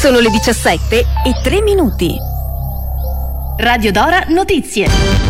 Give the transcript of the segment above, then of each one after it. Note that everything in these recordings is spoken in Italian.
Sono le 17:03. Radio Dora Notizie.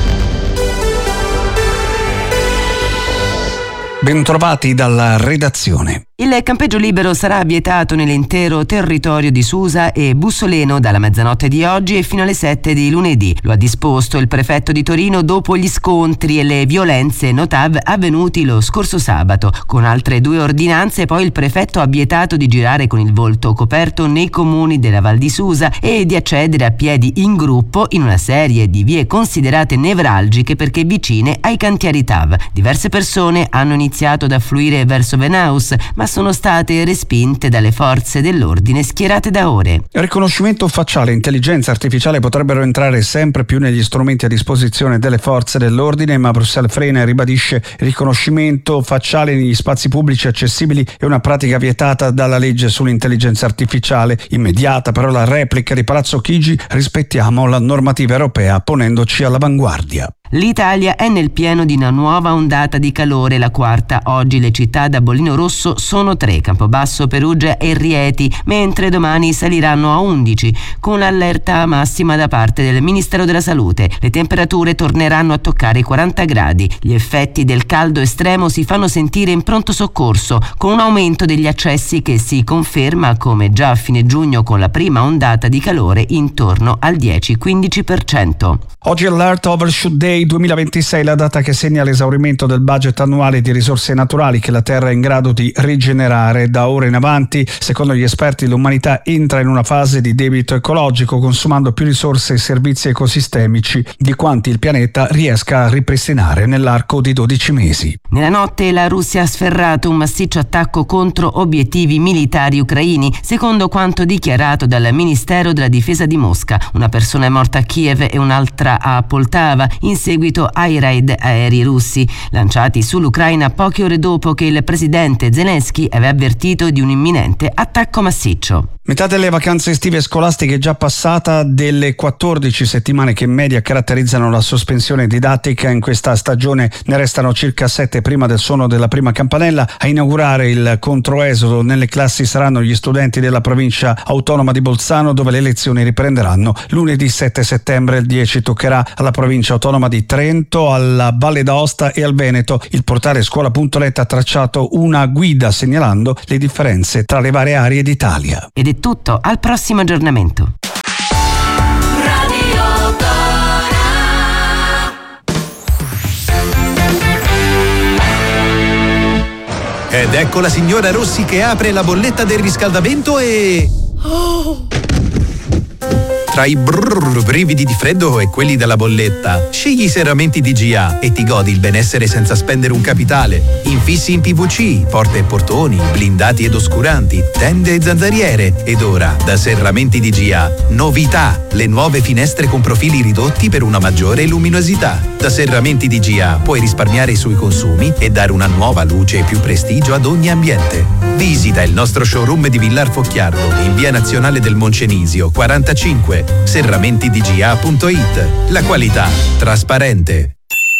Bentrovati dalla redazione. Il campeggio libero sarà vietato nell'intero territorio di Susa e Bussoleno dalla mezzanotte di oggi e fino alle 7 di lunedì. Lo ha disposto il prefetto di Torino dopo gli scontri e le violenze notav avvenuti lo scorso sabato. Con altre 2 ordinanze poi il prefetto ha vietato di girare con il volto coperto nei comuni della Val di Susa e di accedere a piedi in gruppo in una serie di vie considerate nevralgiche perché vicine ai cantieri TAV. Diverse persone hanno iniziato ad affluire verso Venaus, ma sono state respinte dalle forze dell'ordine schierate da ore. Riconoscimento facciale e intelligenza artificiale potrebbero entrare sempre più negli strumenti a disposizione delle forze dell'ordine, ma Bruxelles frena e ribadisce il riconoscimento facciale negli spazi pubblici accessibili è una pratica vietata dalla legge sull'intelligenza artificiale. Immediata però la replica di Palazzo Chigi: rispettiamo la normativa europea ponendoci all'avanguardia. L'Italia è nel pieno di una nuova ondata di calore, la quarta. Oggi le città da bollino rosso sono 3, Campobasso, Perugia e Rieti, mentre domani saliranno a 11, con l'allerta massima da parte del Ministero della Salute. Le temperature torneranno a toccare i 40 gradi. Gli effetti del caldo estremo si fanno sentire in pronto soccorso, con un aumento degli accessi che si conferma come già a fine giugno con la prima ondata di calore intorno al 10-15%. Oggi è l'Earth Overshoot Day 2026, la data che segna l'esaurimento del budget annuale di risorse naturali che la Terra è in grado di rigenerare. Da ora in avanti, secondo gli esperti, l'umanità entra in una fase di debito ecologico, consumando più risorse e servizi ecosistemici di quanti il pianeta riesca a ripristinare nell'arco di 12 mesi. Nella notte la Russia ha sferrato un massiccio attacco contro obiettivi militari ucraini, secondo quanto dichiarato dal Ministero della Difesa di Mosca. Una persona è morta a Kiev e un'altra a Poltava in seguito ai raid aerei russi lanciati sull'Ucraina poche ore dopo che il presidente Zelensky aveva avvertito di un imminente attacco massiccio. Metà delle vacanze estive scolastiche è già passata. Delle 14 settimane che in media caratterizzano la sospensione didattica in questa stagione ne restano circa 7 prima del suono della prima campanella. A inaugurare il controesodo nelle classi saranno gli studenti della provincia autonoma di Bolzano, dove le lezioni riprenderanno lunedì 7 settembre. Il 10 toccherà alla provincia autonoma di Trento, alla Valle d'Aosta e al Veneto. Il portale scuola.net ha tracciato una guida segnalando le differenze tra le varie aree d'Italia. Ed è tutto, al prossimo aggiornamento. Ed ecco la signora Rossi che apre la bolletta del riscaldamento e... Oh! Tra i brividi di freddo e quelli della bolletta, scegli i serramenti DGA e ti godi il benessere senza spendere un capitale. Infissi in PVC, porte e portoni, blindati ed oscuranti, tende e zanzariere. Ed ora, da Serramenti DGA, novità! Le nuove finestre con profili ridotti per una maggiore luminosità. Da Serramenti DGA puoi risparmiare sui consumi e dare una nuova luce e più prestigio ad ogni ambiente. Visita il nostro showroom di Villar Focchiardo in via Nazionale del Moncenisio 45. serramentiDGA.it. La qualità trasparente.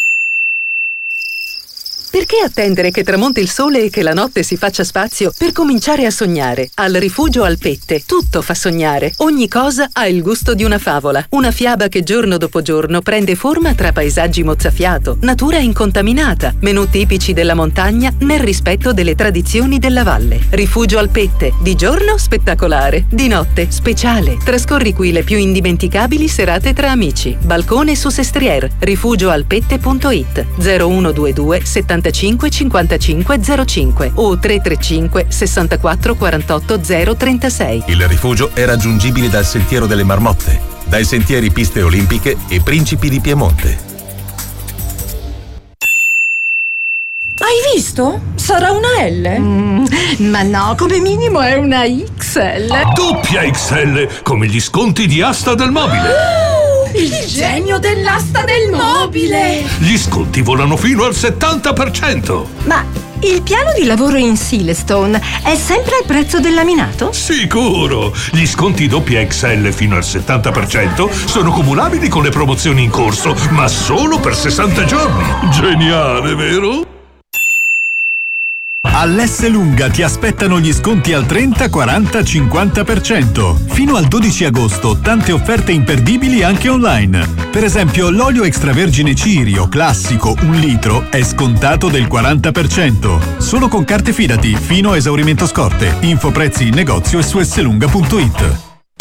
Perché attendere che tramonti il sole e che la notte si faccia spazio per cominciare a sognare? Al Rifugio Alpette tutto fa sognare. Ogni cosa ha il gusto di una favola. Una fiaba che giorno dopo giorno prende forma tra paesaggi mozzafiato, natura incontaminata, menù tipici della montagna nel rispetto delle tradizioni della valle. Rifugio Alpette. Di giorno spettacolare, di notte speciale. Trascorri qui le più indimenticabili serate tra amici. Balcone su Sestriere. rifugioalpette.it 0122 75 55 05 o 335 64 48 036. Il rifugio è raggiungibile dal Sentiero delle Marmotte, dai sentieri Piste Olimpiche e Principi di Piemonte. Hai visto? Sarà una L? Ma no, come minimo è una XL. Doppia XL, come gli sconti di Asta del Mobile. Il genio dell'asta del mobile! Gli sconti volano fino al 70%. Ma il piano di lavoro in Silestone è sempre al prezzo del laminato? Sicuro! Gli sconti doppia XL fino al 70% sono cumulabili con le promozioni in corso, ma solo per 60 giorni. Geniale, vero? All'Esselunga ti aspettano gli sconti al 30, 40, 50%. Fino al 12 agosto tante offerte imperdibili anche online. Per esempio l'olio extravergine Cirio classico 1 litro è scontato del 40%. Solo con carte Fidati fino a esaurimento scorte. Info prezzi in negozio e su esselunga.it.